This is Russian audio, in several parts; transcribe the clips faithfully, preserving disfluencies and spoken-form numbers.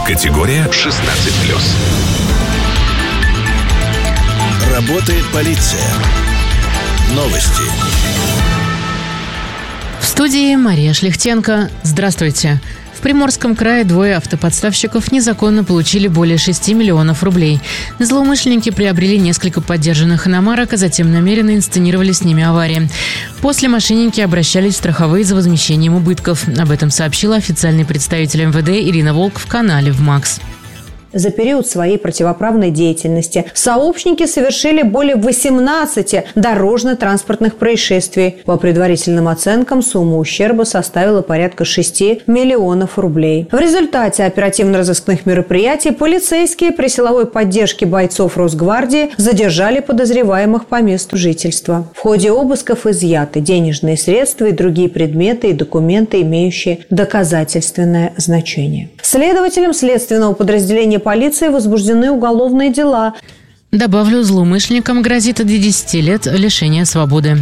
Категория шестнадцать плюс. Работает полиция. Новости. В студии Мария Шлихтенко. Здравствуйте. В Приморском крае двое автоподставщиков незаконно получили более шести миллионов рублей. Злоумышленники приобрели несколько подержанных иномарок, а затем намеренно инсценировали с ними аварии. После мошенники обращались в страховые за возмещением убытков. Об этом сообщила официальный представитель эм вэ дэ Ирина Волк в канале в МАКС. За период своей противоправной деятельности сообщники совершили более восемнадцати дорожно-транспортных происшествий. По предварительным оценкам, сумма ущерба составила порядка шести миллионов рублей. В результате оперативно-розыскных мероприятий полицейские при силовой поддержке бойцов Росгвардии задержали подозреваемых по месту жительства. В ходе обысков изъяты денежные средства и другие предметы и документы, имеющие доказательственное значение. Следователям следственного подразделения полиции возбуждены уголовные дела. Добавлю, злоумышленникам грозит до десяти лет лишения свободы.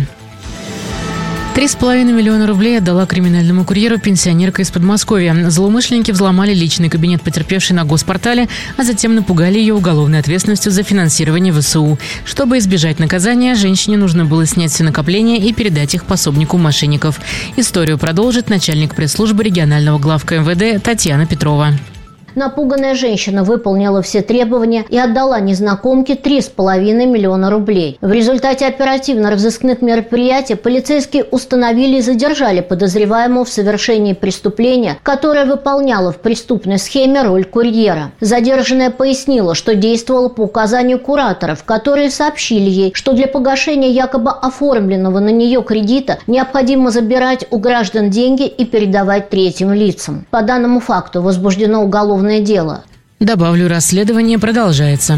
Три с половиной миллиона рублей отдала криминальному курьеру пенсионерка из Подмосковья. Злоумышленники взломали личный кабинет потерпевшей на госпортале, а затем напугали ее уголовной ответственностью за финансирование вэ эс у. Чтобы избежать наказания, женщине нужно было снять все накопления и передать их пособнику мошенников. Историю продолжит начальник пресс-службы регионального главка эм вэ дэ Татьяна Петрова. Напуганная женщина выполнила все требования и отдала незнакомке три с половиной миллиона рублей. В результате оперативно-розыскных мероприятий полицейские установили и задержали подозреваемого в совершении преступления, которое выполняло в преступной схеме роль курьера. Задержанная пояснила, что действовала по указанию кураторов, которые сообщили ей, что для погашения якобы оформленного на нее кредита необходимо забирать у граждан деньги и передавать третьим лицам. По данному факту возбуждено уголовное дело. Добавлю, расследование продолжается.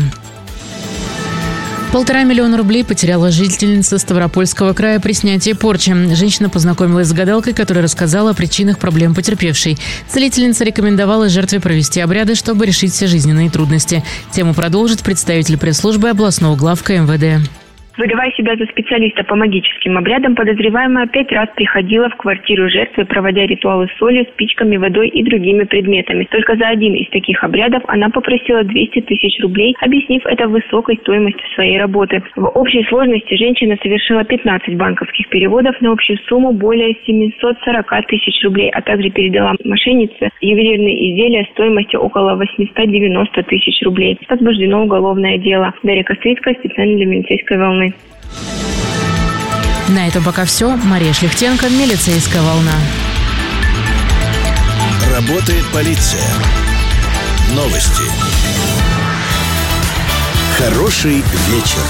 Полтора миллиона рублей потеряла жительница Ставропольского края при снятии порчи. Женщина познакомилась с гадалкой, которая рассказала о причинах проблем потерпевшей. Целительница рекомендовала жертве провести обряды, чтобы решить все жизненные трудности. Тему продолжит представитель пресс-службы областного главка эм вэ дэ. Выдавая себя за специалиста по магическим обрядам, подозреваемая пять раз приходила в квартиру жертвы, проводя ритуалы с солью, спичками, водой и другими предметами. Только за один из таких обрядов она попросила двести тысяч рублей, объяснив это высокой стоимостью своей работы. В общей сложности женщина совершила пятнадцать банковских переводов на общую сумму более семисот сорока тысяч рублей, а также передала мошеннице ювелирные изделия стоимостью около восемьсот девяносто тысяч рублей. Возбуждено уголовное дело. Дарья Кострицкая, специально для милицейской волны. На этом пока все. Мария Шлихтенко, милицейская волна. Работает полиция. Новости. Хороший вечер.